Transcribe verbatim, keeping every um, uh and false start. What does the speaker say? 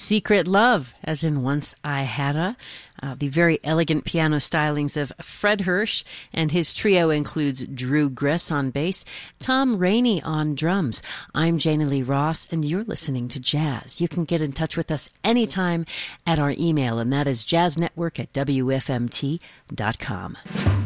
Secret Love, as in Once I Hadda. Uh, the very elegant piano stylings of Fred Hirsch, and his trio includes Drew Gress on bass, Tom Rainey on drums. I'm Jana Lee Ross, and you're listening to Jazz. You can get in touch with us anytime at our email, and that is jazznetwork at W F M T dot com.